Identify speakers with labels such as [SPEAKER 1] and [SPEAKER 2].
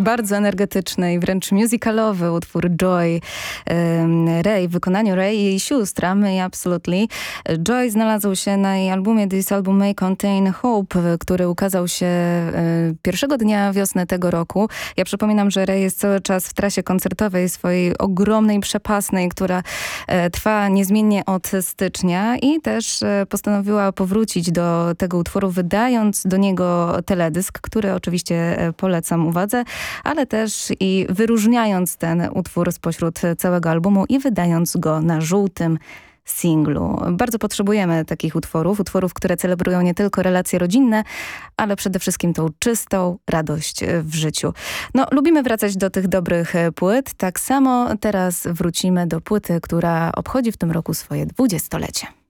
[SPEAKER 1] bardzo energetyczny i wręcz musicalowy utwór Joy Ray w wykonaniu Ray i jej sióstr Amy i Absolutely. Joy znalazł się na jej albumie This Album May Contain Hope, który ukazał się pierwszego dnia wiosny tego roku. Ja przypominam, że Ray jest cały czas w trasie koncertowej swojej ogromnej, przepasnej, która trwa niezmiennie od stycznia i też postanowiła powrócić do tego utworu, wydając do niego teledysk, który oczywiście polecam uwadze, ale też i wyróżniając ten utwór spośród całego albumu i wydając go na żółtym singlu. Bardzo potrzebujemy takich utworów, które celebrują nie tylko relacje rodzinne, ale przede wszystkim tą czystą radość w życiu. No, lubimy wracać do tych dobrych płyt. Tak samo teraz wrócimy do płyty, która obchodzi w tym roku swoje 20-lecie.